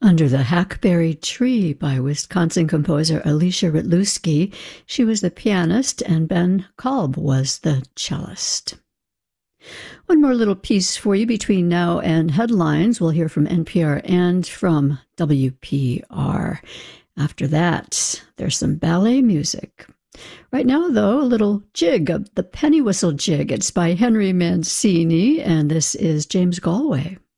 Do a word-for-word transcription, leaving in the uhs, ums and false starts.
Under the Hackberry Tree by Wisconsin composer Alicia Rytlewski. She was the pianist and Ben Kolb was the cellist. One more little piece for you between now and headlines. We'll hear from N P R and from W P R. After that, there's some ballet music. Right now, though, a little jig, of the penny whistle jig. It's by Henry Mancini, and this is James Galway.